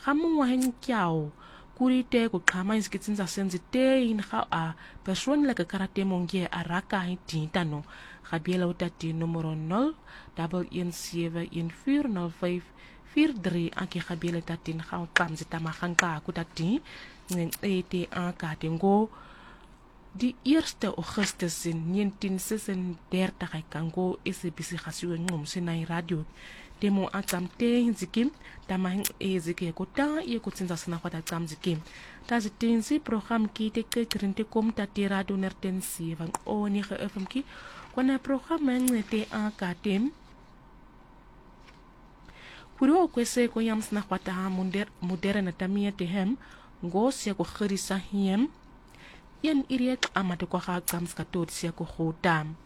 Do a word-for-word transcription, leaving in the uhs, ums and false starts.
Hamungwaheng Kiao, Kurite, Kukama is getting the sense in how a person like a karate monge a raka in tintano. Rabiela utati numero nol, double in seven in four nol five, four three, anki Rabiela tatin how comes it tamahanka kutati, eighty an katingo. Die eerste Augustus in negentien zesendertig ay kango ese bisi khasiwe ngum sinai radio demo atsamte nzikim tamahing ezike kota ye kutsinza sana kwata tsamzikim tazitinzi program ki te krinte kom tati radio nertensi van oni ge F M ki kwana program ngete an katem kuro kwese ko yams na kwata munder moderne tamia te hem ngos ya ko khirisa hiem yen iriek amate kwa ga kams katot sia ko khotam